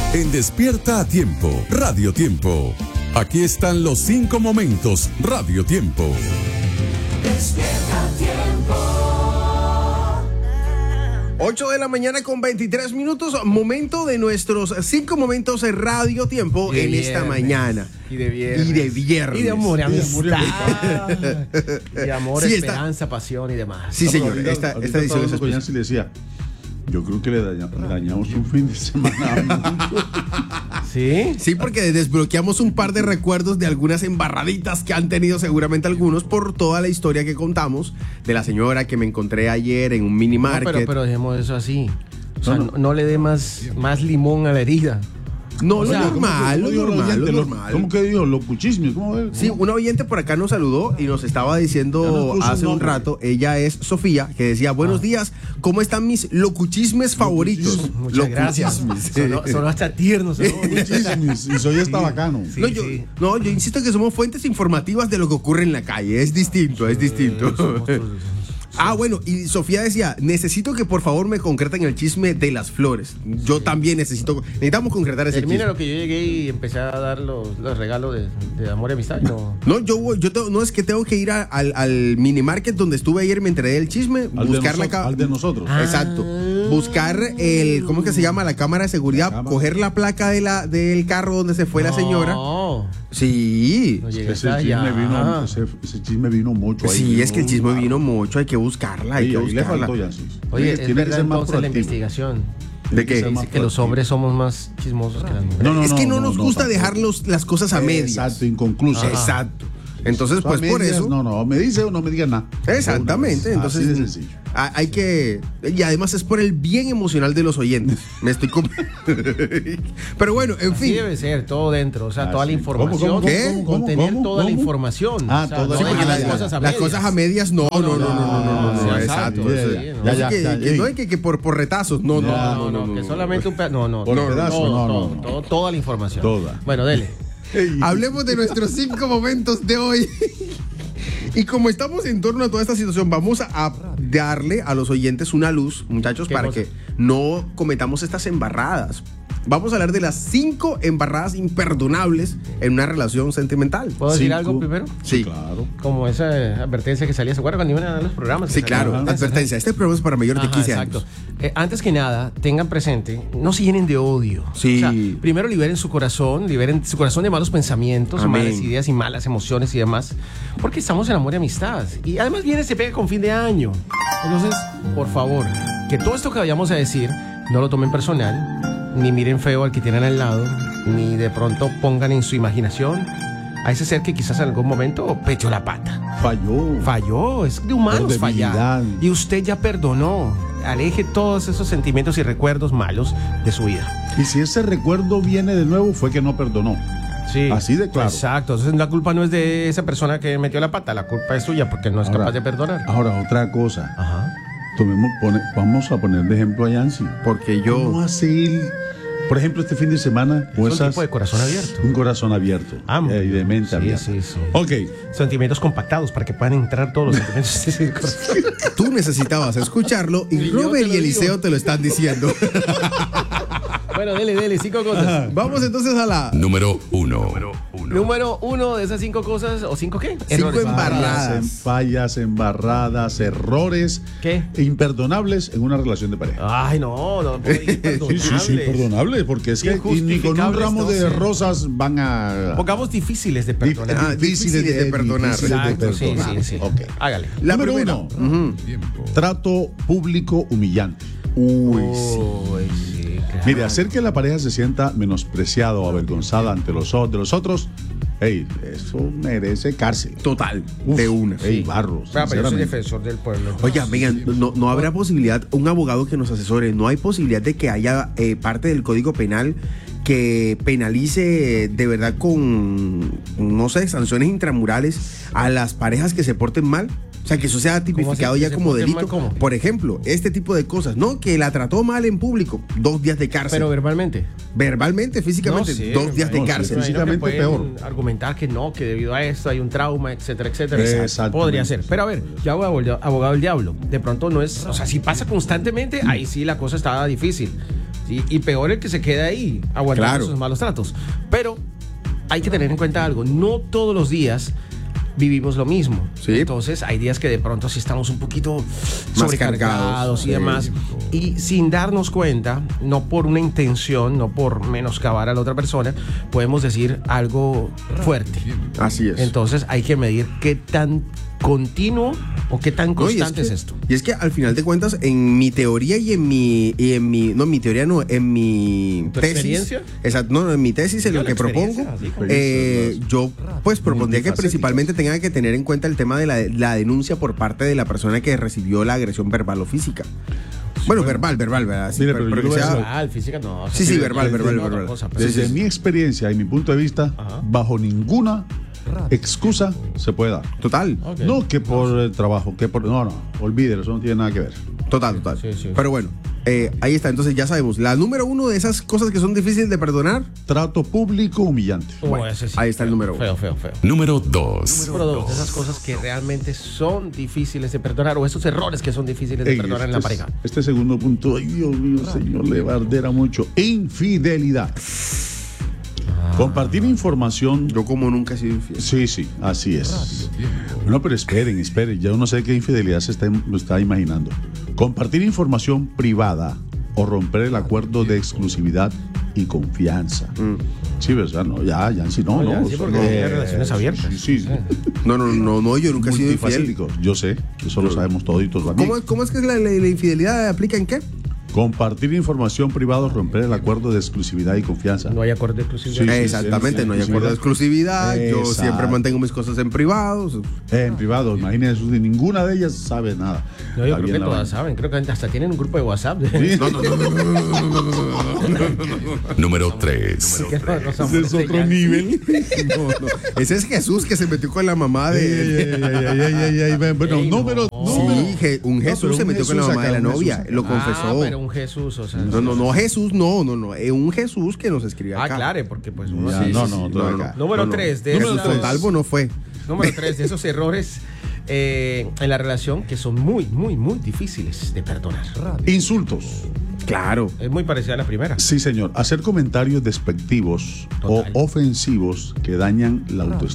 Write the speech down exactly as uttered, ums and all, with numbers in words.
En Despierta a Tiempo, Radio Tiempo. Aquí están los cinco momentos Radio Tiempo. Despierta a Tiempo. ocho de la mañana con veintitrés minutos, momento de nuestros cinco momentos de Radio Tiempo en viernes. esta mañana. Y de viernes. Y de viernes. Y de amor, amistad. Y de amor, sí, esperanza, esta... pasión y demás. Sí, No, señor. ahorita, Esta, ahorita esta edición es con especial. Yancy le decía, yo creo que le daña, dañamos un fin de semana. ¿Sí? Sí, porque desbloqueamos un par de recuerdos de algunas embarraditas que han tenido seguramente algunos por toda la historia que contamos de la señora que me encontré ayer en un mini market. No, pero, pero dejemos eso así. O sea, No, no, no. no le dé más, más limón a la herida. No, O lo sea, normal, lo ¿Cómo dijo el normal, oyente? lo Lo- normal. ¿Cómo que dijo? Los cuchismes, ¿cómo es? Sí, un oyente por acá nos saludó y nos estaba Ya diciendo nos puso hace un un nombre. rato, ella es Sofía, que decía, buenos Ah. días, ¿cómo están mis locuchismes favoritos? Locuchismes. Muchas gracias. Locuchismes. Sonó, sonó hasta tierno. sonó bonito. Cuchismes, y soy hasta bacano. Sí, no, yo, sí. no, yo insisto que somos fuentes informativas de lo que ocurre en la calle, es distinto, es distinto. Ah, bueno, y Sofía decía, necesito que por favor me concreten el chisme de las flores. Yo también necesito, necesitamos concretar ese Termina chisme. lo que yo llegué y empecé a dar los, los regalos de, de amor y amistad. No. No, yo, voy- yo tengo- no es que tengo que ir a- al, al mini market donde estuve ayer, me enteré del chisme, Al de, buscar la noso- ca- al de nosotros. Ah. Exacto. Buscar el, ¿cómo es que se llama? La cámara de seguridad, La cámara. coger la placa de la, del carro donde se fue la señora. No. Sí. No Es que llegué ese hasta chisme allá. vino, ese, ese chisme vino mucho ahí. Sí, es que el chisme Claro. vino mucho, hay que buscarla, hay Sí, que ahí le buscarla. faltó Yancy. Oye, Tiene es que- tiene que verdad ser más entonces la proactivo. investigación. ¿De qué? Tiene ser Dice más que los proactivo. hombres somos más chismosos que las mujeres. No, no, es que no, no, nos no, gusta tampoco. dejar los- las cosas a medias. Exacto, inconclusas. Ajá. Exacto. Entonces, pues A por medias, eso. No, no, me dice o no me diga nada. Exactamente, Una vez. entonces Así de sencillo. a- hay que, y además es por el bien emocional de los oyentes. Me estoy com- pero bueno, en Así fin. debe ser, todo dentro, o sea, Ah, toda la sí. información. ¿Cómo, cómo, ¿Qué? cómo, cómo, Contener cómo, toda la cómo? información. Ah, o sea, toda no la Sí, porque dejar la- las la- cosas a las medias. cosas a medias, no, no, no, no, no, no, no, no, Sí, exacto. exacto, Ya, sí, ya, no. ya, Así ya, que, ya, que ey. no hay que, que por, por retazos, no, no, No, no, no, no, que no. solamente un pedazo. No, no, Por todo, pedazo, todo, no, todo, no, no. todo, toda la información. Toda. Bueno, dele. Ey. Hablemos de nuestros cinco momentos de hoy. Y como estamos en torno a toda esta situación, vamos a, a darle a los oyentes una luz, muchachos, ¿Qué para cosa? que no cometamos estas embarradas. Vamos a hablar de las cinco embarradas imperdonables en una relación sentimental. ¿Puedo decir Cinco. algo primero? Sí, Claro. Como esa eh, advertencia que salía, ¿se acuerdan cuando iban a dar los programas? sí, Que salían? claro. Ajá. Advertencia, este programa es para mayores de Ajá, quince exacto. años. Eh, antes que nada, tengan presente, no se llenen de odio. Sí. O sea, primero liberen su corazón, liberen su corazón de malos pensamientos, Amén. malas ideas y malas emociones y demás. Porque estamos en amor y amistad. Y además viene, se pega con fin de año. Entonces, por favor, que todo esto que vayamos a decir no lo tomen personal, ni miren feo al que tienen al lado, ni de pronto pongan en su imaginación a ese ser que quizás en algún momento pechó la pata. Falló. Falló, es de humanos Por fallar. debilidad. Y usted ya perdonó. Aleje todos esos sentimientos y recuerdos malos de su vida. Y si ese recuerdo viene de nuevo, fue que no perdonó. Sí. Así de claro. Exacto. Entonces la culpa no es de esa persona que metió la pata, la culpa es suya porque no es Ahora- capaz de perdonar. Ahora, otra cosa. Ajá. Tomemos, pone- vamos a poner de ejemplo a Yancy. Porque yo. ¿Cómo hace él, por ejemplo, este fin de semana? Es un esas- tipo de corazón abierto. Un corazón abierto. Ah, Eh, y de mente sí, abierta. sí, sí. Ok. Sentimientos compactados para que puedan entrar todos los sentimientos de ese corazón. Tú necesitabas escucharlo y Y yo Robert te lo y Eliseo digo. te lo están diciendo. Bueno, dele, dele, cinco cosas. Vamos entonces a la Número uno. Número uno de esas cinco cosas, ¿o cinco qué? Cinco Errores. embarradas. Fallas, en- fallas, embarradas, errores ¿Qué? imperdonables en una relación de pareja. Ay, no, no, no, Sí, sí, sí, imperdonable, porque es que y ni con un Injustificables, ramo no de sé. rosas van a... Pongamos difíciles de perdonar. Ah, difíciles de perdonar. difíciles de Exacto, sí, perdonar. sí, sí. Ok. Hágale. La Número primera. uno, Ujú. trato público humillante. Uy, sí. Uy, sí, claro. Mire, hacer que la pareja se sienta menospreciada o avergonzada ante los ojos de los otros, hey, eso merece cárcel. Total, Uf, de una. Ey, barro, Ah, pero yo soy sinceramente. defensor del pueblo. Oye, vengan, no, no habrá posibilidad, un abogado que nos asesore, no hay posibilidad de que haya eh, parte del Código Penal que penalice de verdad con, no sé, sanciones intramurales a las parejas que se porten mal. O sea, que eso sea tipificado así? ya ¿Que se como porten delito. mal cómo? Por ejemplo, este tipo de cosas, ¿no? Que la trató mal en público, dos días de cárcel. Pero verbalmente. Verbalmente, físicamente, No sé, dos días de no, sí, cárcel. sí, físicamente Me imagino que peor. pueden argumentar que no, que debido a esto hay un trauma, etcétera, etcétera. Exactamente. Podría ser. Pero a ver, yo hago abogado, abogado del diablo. De pronto no es, o sea, si pasa constantemente, ahí sí la cosa está difícil. ¿sí? Y peor el que se queda ahí aguantando Claro. esos malos tratos. Pero hay que tener en cuenta algo, no todos los días vivimos lo mismo. Sí. Entonces hay días que de pronto sí estamos un poquito Más sobrecargados cargados. y Sí. demás. Y sin darnos cuenta, no por una intención, no por menoscabar a la otra persona, podemos decir algo fuerte. Así es. Entonces hay que medir qué tan continuo o qué tan No, y constante es, que- esto. Y es que al final de cuentas, en mi teoría y en mi, y en mi, no, en mi teoría no, en mi ¿Tu tesis. experiencia? Exacto, no, no, en mi tesis, en Yo lo la que experiencia, propongo, así como- eh, yo pues propondría que Multifacéticas. principalmente tengan que tener en cuenta el tema de la, la denuncia por parte de la persona que recibió la agresión verbal o física. Bueno, verbal, verbal, ¿verdad? Sí, Mire, pero, pero pero yo que le voy a sea- decir- Ah, el física no. Sí, sí, verbal, desde- verbal, no, otra verbal. cosa, pero- Desde mi experiencia y mi punto de vista, Ajá. bajo ninguna excusa se puede dar. Total, Ok. No que por el trabajo, que por. No, no, olvídelo, eso no tiene nada que ver. total, total. Sí, sí. Pero bueno, eh, ahí está. Entonces ya sabemos, la número uno de esas cosas que son difíciles de perdonar, Trato público humillante. Oh, Bueno, ese sí, ahí está el feo, número uno. Feo, feo, feo. Número dos. Número dos, de esas cosas que realmente son difíciles de perdonar o esos errores que son difíciles de Ey, perdonar en la este, pareja. este segundo punto, ay Dios mío, señor, le bardera mucho. Infidelidad. Compartir información. Yo como nunca he sido infiel. Sí, sí, así es. No, pero esperen, esperen. Ya uno sé qué infidelidad se está, está imaginando. Compartir información privada o romper el acuerdo de exclusividad y confianza. Sí, ¿verdad? No, ya, ya, sí, no, No, ya, no. sí, porque no, hay relaciones abiertas. Sí, sí. No, no, no, no, yo nunca he sido infiel. Multifacético. Yo sé, eso lo sabemos toditos. ¿vale? ¿Cómo, cómo es que la, la- la infidelidad aplica en qué? Compartir información privada o romper el acuerdo de exclusividad y confianza. No hay acuerdo de exclusividad. Sí, sí, Exactamente, sí, no hay sí, acuerdo de sí. exclusividad. Yo Exacto. siempre mantengo mis cosas en privado. En privado, imagínense, de ninguna de ellas sabe nada. No, yo Está creo bien que la todas vaina. saben. Creo que hasta tienen un grupo de WhatsApp. Sí. No, no, no, no, no, no, no, no. Número tres. Que no- no son Ese es otro señales. nivel. No, no. Ese es Jesús que se metió con la mamá Ay, de. ay, ay, ay, ay, ay, ay. Bueno, Ey, número. no. número- Sí, Je- un No, Jesús pero se un metió con la Jesús mamá de acá, la un novia. Jesús Lo acá. confesó. Ah, pero un Jesús, o sea. No, no, no Jesús, no, no, no. Es un Jesús que nos escribe Ah, acá. claro, porque pues uno Ya, sí, no, sí, no, sí. no, no. no. Número No, no. tres de Jesús esas- Fontalvo no fue. Número tres de esos errores eh, en la relación que son muy, muy, muy difíciles de perdonar. Insultos. Claro. Es muy parecida a la primera. Sí, señor. Hacer comentarios despectivos Total. o ofensivos que dañan la autoestima.